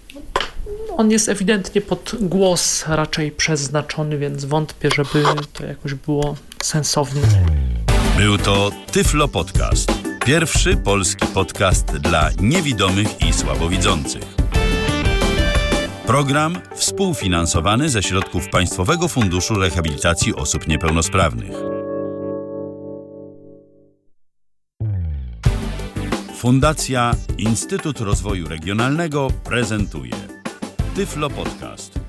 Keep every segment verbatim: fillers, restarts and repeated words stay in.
On jest ewidentnie pod głos raczej przeznaczony, więc wątpię, żeby to jakoś było sensowne. Był to Tyflo Podcast. Pierwszy polski podcast dla niewidomych i słabowidzących. Program współfinansowany ze środków Państwowego Funduszu Rehabilitacji Osób Niepełnosprawnych. Fundacja Instytut Rozwoju Regionalnego prezentuje Tyflo Podcast.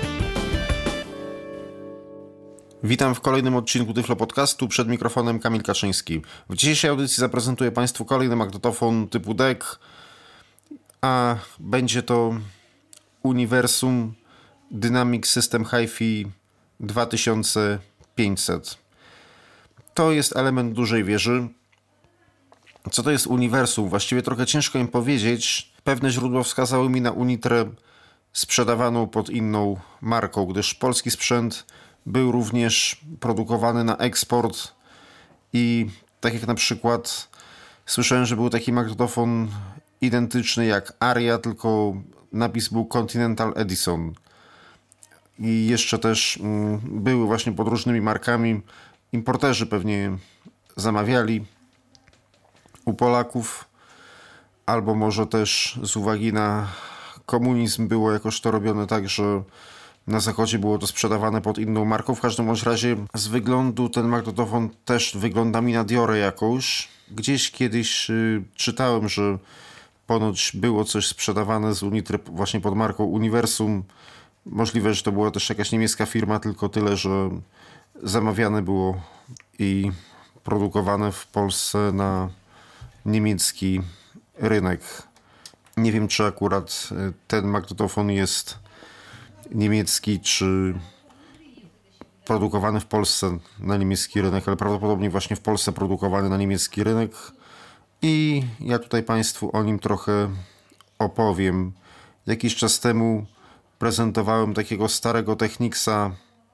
Witam w kolejnym odcinku Tyflo Podcastu, przed mikrofonem Kamil Kaczyński. W dzisiejszej audycji zaprezentuję Państwu kolejny magnetofon typu D E C, a będzie to Universum Dynamic System Hi-Fi dwa tysiące pięćset. To jest element dużej wieży. Co to jest Universum? Właściwie trochę ciężko im powiedzieć. Pewne źródła wskazały mi na Unitrę sprzedawaną pod inną marką, gdyż polski sprzęt był również produkowany na eksport i tak jak na przykład słyszałem, że był taki magnetofon identyczny jak Aria, tylko napis był Continental Edison. I jeszcze też mm, były właśnie pod różnymi markami. Importerzy pewnie zamawiali u Polaków, albo może też z uwagi na komunizm było jakoś to robione tak, że na zachodzie było to sprzedawane pod inną marką. W każdym bądź razie z wyglądu ten magnetofon też wygląda mi na Diorę jakąś. Gdzieś kiedyś y, czytałem, że ponoć było coś sprzedawane z Unitry właśnie pod marką Universum. Możliwe, że to była też jakaś niemiecka firma, tylko tyle, że zamawiane było i produkowane w Polsce na niemiecki rynek. Nie wiem, czy akurat ten magnetofon jest niemiecki, czy produkowany w Polsce na niemiecki rynek, ale prawdopodobnie właśnie w Polsce produkowany na niemiecki rynek. I ja tutaj Państwu o nim trochę opowiem. Jakiś czas temu prezentowałem takiego starego Technicsa,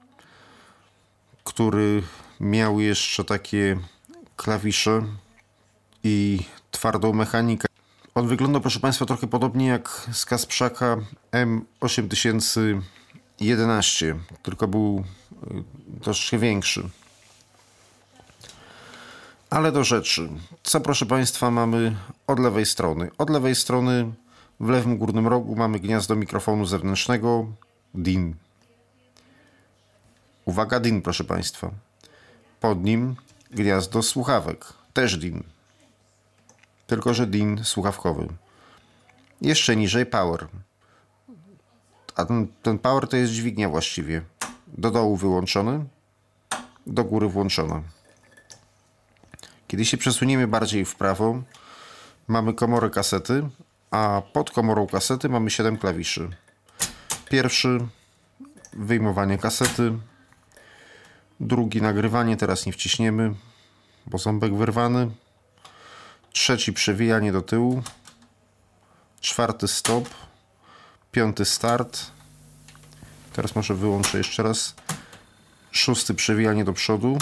który miał jeszcze takie klawisze i twardą mechanikę. On wygląda, proszę Państwa, trochę podobnie jak z Kasprzaka M osiem tysięcy jedenaście, tylko był troszkę większy. Ale do rzeczy. Co, proszę Państwa, mamy od lewej strony? Od lewej strony w lewym górnym rogu mamy gniazdo mikrofonu zewnętrznego D I N. Uwaga, D I N, proszę Państwa. Pod nim gniazdo słuchawek, też D I N. Tylko że D I N słuchawkowy. Jeszcze niżej power. A ten, ten power to jest dźwignia właściwie. Do dołu wyłączony, do góry włączona. Kiedy się przesuniemy bardziej w prawo, mamy komorę kasety, a pod komorą kasety mamy siedem klawiszy. Pierwszy wyjmowanie kasety, drugi nagrywanie, teraz nie wciśniemy, bo ząbek wyrwany. Trzeci przewijanie do tyłu, czwarty stop, piąty start. Teraz może wyłączę jeszcze raz. Szósty przewijanie do przodu.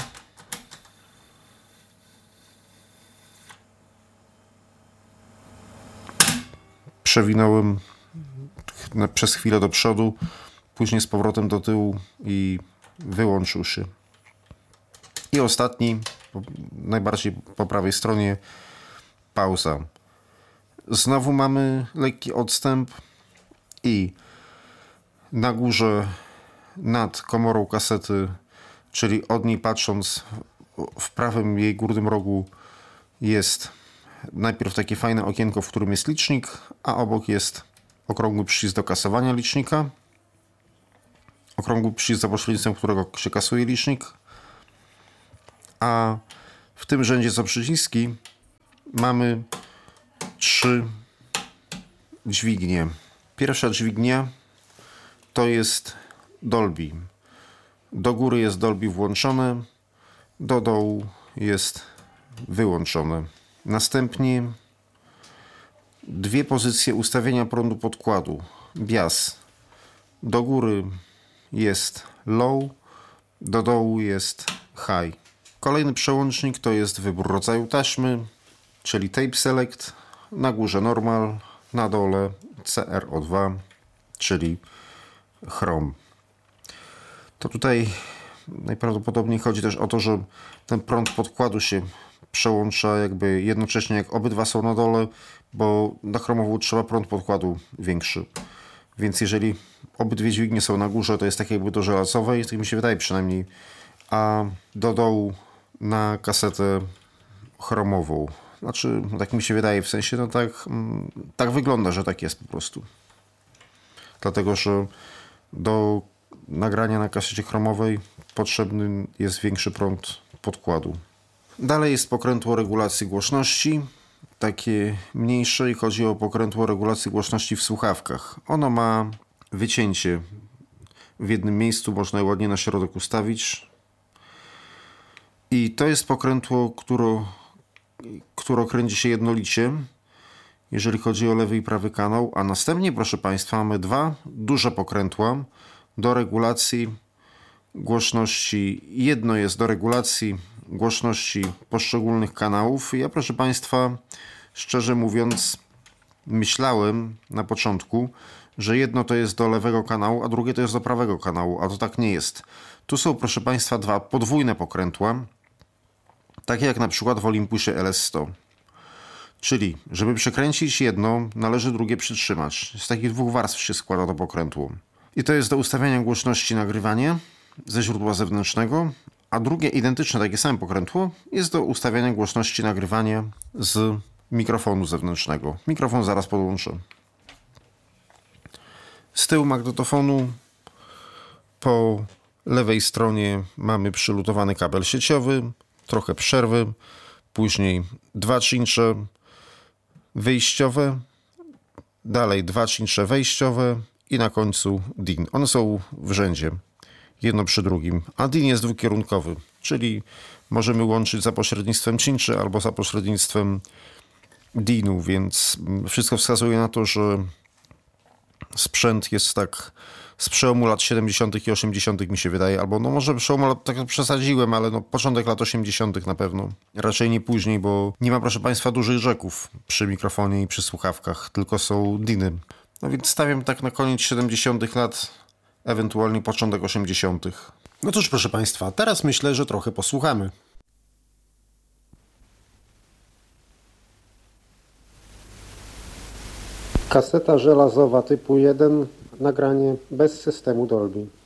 Przewinąłem przez chwilę do przodu, później z powrotem do tyłu i wyłączył się. I ostatni, najbardziej po prawej stronie, pauza. Znowu mamy lekki odstęp i na górze nad komorą kasety, czyli od niej patrząc w prawym jej górnym rogu, jest najpierw takie fajne okienko, w którym jest licznik, a obok jest okrągły przycisk do kasowania licznika. Okrągły przycisk, za pośrednictwem którego się kasuje licznik. A w tym rzędzie co przyciski mamy trzy dźwignie. Pierwsza dźwignia to jest Dolby. Do góry jest Dolby włączone, do dołu jest wyłączone. Następnie dwie pozycje ustawienia prądu podkładu. Bias. Do góry jest low, do dołu jest high. Kolejny przełącznik to jest wybór rodzaju taśmy, czyli tape select. Na górze normal, na dole C R O dwa. czyli chrom. To tutaj najprawdopodobniej chodzi też o to, że ten prąd podkładu się przełącza jakby jednocześnie jak obydwa są na dole, bo na chromową trzeba prąd podkładu większy. Więc jeżeli obydwie dźwignie są na górze, to jest tak jakby do żelazowej, tak mi się wydaje przynajmniej, a do dołu na kasetę chromową. Znaczy, tak mi się wydaje, w sensie, no tak, tak wygląda, że tak jest po prostu. Dlatego, że do nagrania na kasecie chromowej potrzebny jest większy prąd podkładu. Dalej jest pokrętło regulacji głośności, takie mniejsze, i chodzi o pokrętło regulacji głośności w słuchawkach. Ono ma wycięcie w jednym miejscu, można je ładnie na środek ustawić. I to jest pokrętło, które, które kręci się jednolicie, jeżeli chodzi o lewy i prawy kanał, a następnie, proszę Państwa, mamy dwa duże pokrętła do regulacji głośności. Jedno jest do regulacji głośności poszczególnych kanałów. Ja, proszę Państwa, szczerze mówiąc, myślałem na początku, że jedno to jest do lewego kanału, a drugie to jest do prawego kanału, a to tak nie jest. Tu są, proszę Państwa, dwa podwójne pokrętła, takie jak na przykład w Olympusie L S sto. Czyli, żeby przekręcić jedno, należy drugie przytrzymać. Z takich dwóch warstw się składa to pokrętło. I to jest do ustawiania głośności nagrywanie ze źródła zewnętrznego, a drugie identyczne, takie same pokrętło jest do ustawiania głośności nagrywania z mikrofonu zewnętrznego. Mikrofon zaraz podłączę. Z tyłu magnetofonu po lewej stronie mamy przylutowany kabel sieciowy, trochę przerwy, później dwa cincze wyjściowe, dalej dwa cincze wejściowe i na końcu D I N. One są w rzędzie, jedno przy drugim, a D I N jest dwukierunkowy, czyli możemy łączyć za pośrednictwem cinczy albo za pośrednictwem D I N-u, więc wszystko wskazuje na to, że sprzęt jest tak z przełomu lat siedemdziesiątych i osiemdziesiątych mi się wydaje, albo no może przełomu lat, tak przesadziłem, ale no początek lat osiemdziesiątych na pewno. Raczej nie później, bo nie ma, proszę Państwa, dużych rzeków przy mikrofonie i przy słuchawkach, tylko są D I N-y. No więc stawiam tak na koniec siedemdziesiątych lat, ewentualnie początek osiemdziesiątych. No cóż, proszę Państwa, teraz myślę, że trochę posłuchamy. Kaseta żelazowa typu jeden, nagranie bez systemu Dolby.